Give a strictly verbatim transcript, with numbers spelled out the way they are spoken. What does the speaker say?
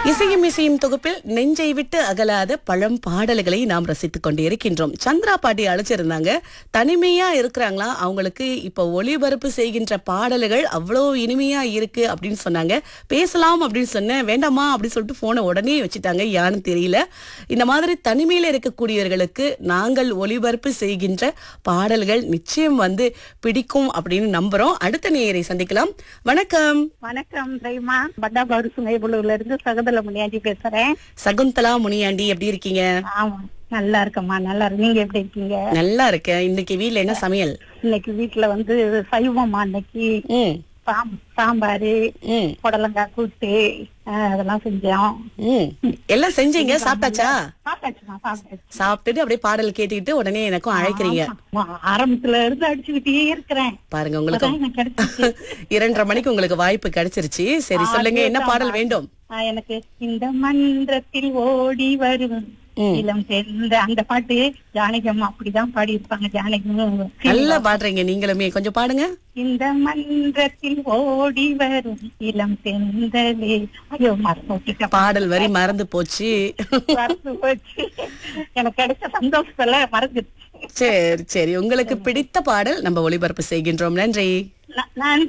இசையும் இசையும் தொகுப்பில் நெஞ்சை விட்டு அகலாத பழம் பாடல்களை நாம் ரசித்துக் கொண்டு இருக்கின்றோம். சந்திரா பாட்டி அழைச்சிருந்தாங்க. தனிமையா இருக்கிறாங்களா, அவங்களுக்கு இப்ப ஒளிபரப்பு செய்கின்ற பாடல்கள் அவ்வளோ இனிமையா இருக்கு அப்படின்னு சொன்னாங்க. பேசலாம் அப்படின்னு சொன்னேன். வேண்டாமா அப்படின்னு சொல்லிட்டு போனை உடனே வச்சுட்டாங்க. யான்னு தெரியல. இந்த மாதிரி தனிமையில இருக்கக்கூடியவர்களுக்கு நாங்கள் ஒளிபரப்பு செய்கின்ற பாடல்கள் நிச்சயம் வந்து பிடிக்கும் அப்படின்னு நம்புறோம். அடுத்த நேயரை சந்திக்கலாம். வணக்கம். வணக்கம் பிரைமா, பட்டாபாரு சுங்கைபுலூர்ல இருந்து சகதல முனியாண்டி பேசுறேன். சகுந்தலா முனியாண்டி, எப்படி இருக்கீங்க? ஆமா, நல்லா இருக்கம்மா, நல்லா இருக்கு. நீங்க எப்படி இருக்கீங்க? நல்லா இருக்கேன். இன்னைக்கு வீட்ல என்ன சமையல்? இன்னைக்கு வீட்டுல வந்து சைவமா. இன்னைக்கு ம் சாம்- சாம்பாரு, ம் புடலங்காய் கூட்டு, அஹ், அதெல்லாம் செஞ்சோம். ம் எல்லாம் செஞ்சீங்க, சாப்பிட்டாச்சா? சாப்பிட்டாச்சுமா, சாப்பிட்டாச்சு. சாப்பிட்டுட்டு அப்படியே பாடல் கேட்டுக்கிட்டு உடனே எனக்கும் அழைக்கிறீங்க. ஆமா, ஆரம்பத்துல இருந்து அடிச்சுக்கிட்டே இருக்கிறேன். பாருங்க, உங்களுக்கு அதான் எனக்கு கிடைச்சிச்சு. இரண்டரை மணிக்கு உங்களுக்கு வாய்ப்பு கிடைச்சிருச்சு. சரி, சொல்லுங்க, என்ன பாடல் வேண்டும்? ஆஹ், எனக்கு இந்த மன்றத்தில் ஓடி வரும் ம். இளம் சென்ற அந்த பாட்டு ஜானகி அம்மா அப்படிதான் பாடி இருப்பாங்க. ஜானகி நல்லா பாடுறீங்க நீங்களுமே, கொஞ்சம் பாடுங்க. இந்த மன்றத்தில் ஓடி வரும் இளம் செந்தலே. ஐயோ, மறந்து விட்டுட்டேன். பாடல் வரி மறந்து போச்சு. மறந்து போச்சு. எனக்கு கிடைச்ச சந்தோஷத்துல மறந்துருச்சு. சரி சரி, உங்களுக்கு பிடித்த பாடல் நம்ம ஒளிபரப்பு செய்கின்றோம். நன்றி. ந- நன்றி.